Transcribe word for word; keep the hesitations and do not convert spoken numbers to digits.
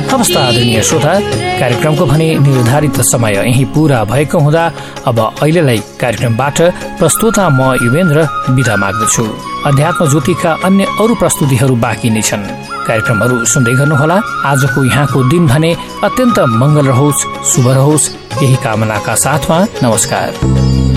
हवस् त आदरणीय श्रोता, कार्यक्रमको भने निर्धारित समय यही पूरा भएको हुँदा अब अहिलेलाई कार्यक्रमबाट प्रस्तुता म युवेन्द्र बिदा माग्दछु। अध्यात्म ज्योतिका अन्य अरू प्रस्तुतिहरू बाँकी नै छन्। कार्यक्रमहरू सुन्दै गर्नुहोला। आजको यहाँको दिन भने अत्यन्त मंगल रहोस्, शुभ रहोस्, यही कामनाका साथमा नमस्कार।